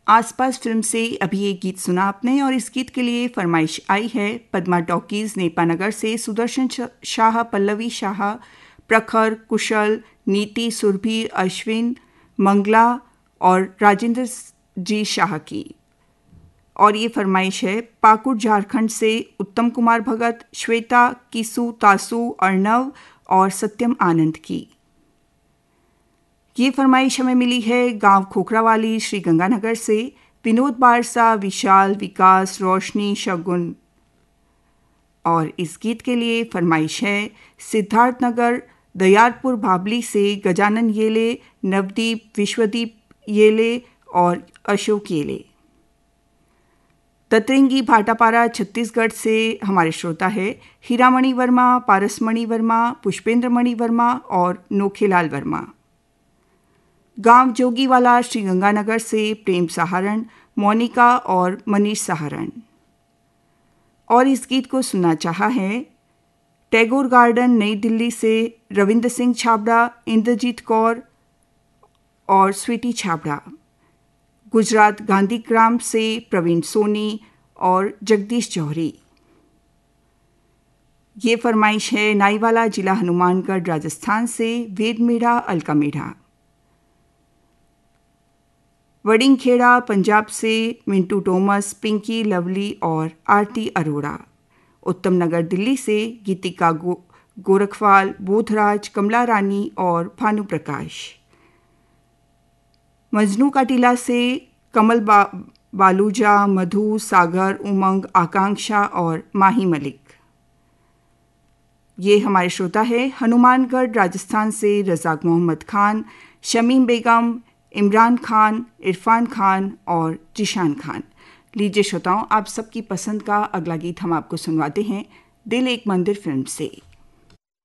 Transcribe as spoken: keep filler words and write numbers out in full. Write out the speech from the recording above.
आसपास फिल्म से अभी एक गीत सुना आपने और इस गीत के लिए फरमाइश आई है पद्मा टॉकीज नेपानगर से सुदर्शन शाह, पल्लवी शाह, प्रखर, कुशल, नीति, सुरभि, अश्विन, मंगला और राजेंद्र जी शाह की। और ये फरमाइश है पाकुड़ झारखंड से उत्तम कुमार भगत, श्वेता, किसु, तासु, अर्णव और सत्यम आनंद की। ये फरमाइश हमें मिली है गांव खोखरावाली श्री गंगानगर से विनोद बारसा, विशाल, विकास, रोशनी, शगुन। और इस गीत के लिए फरमाइश है सिद्धार्थनगर दयारपुर भाबली से गजानन येले, नवदीप, विश्वदीप येले और अशोक येले। ततरिंगी भाटापारा छत्तीसगढ़ से हमारे श्रोता है हीरामणि वर्मा, पारसमणि वर्मा, पुष्पेंद्रमणि वर्मा और नोखेलाल वर्मा। गांव जोगीवाला श्री गंगानगर से प्रेम सहारण, मोनिका और मनीष सहारण। और इस गीत को सुनना चाहा है टैगोर गार्डन नई दिल्ली से रविंद्र सिंह छाबड़ा, इंद्रजीत कौर और स्वीटी छाबड़ा। गुजरात गांधीग्राम से प्रवीण सोनी और जगदीश जौहरी। ये फरमाइश है नाईवाला जिला हनुमानगढ़ राजस्थान से वेद मेढ़ा, अलका मेढ़ा। वडिंगखेड़ा पंजाब से मिंटू टोमस, पिंकी, लवली और आरती अरोड़ा। उत्तम नगर दिल्ली से गीतिका गो, गोरखवाल, बोधराज, कमला रानी और भानु प्रकाश। मजनू का टीला से कमल बा, बालूजा, मधु, सागर, उमंग, आकांक्षा और माही मलिक। ये हमारे श्रोता है हनुमानगढ़ राजस्थान से रजाक मोहम्मद खान, शमीम बेगम, इमरान खान, इरफान खान और जिशान खान। लीजिए श्रोताओं, आप सबकी पसंद का अगला गीत हम आपको सुनवाते हैं दिल एक मंदिर फिल्म से।